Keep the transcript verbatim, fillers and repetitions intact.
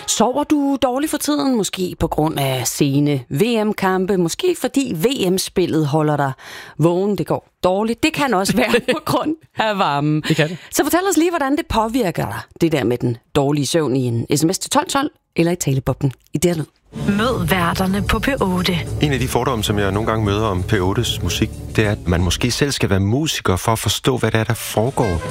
Sover du dårligt for tiden? Måske på grund af sene V M-kampe. Måske fordi V M-spillet holder dig vågen. Det går dårligt. Det kan også være på grund af varmen. Det kan det. Så fortæl os lige, hvordan det påvirker dig, det der med den dårlige søvn i en sms til tolv tolv eller i talebobben i det her lyd. Mød værterne på P otte. En af de fordomme, som jeg nogle gange møder om P ottes musik, det er, at man måske selv skal være musiker for at forstå, hvad det er, der foregår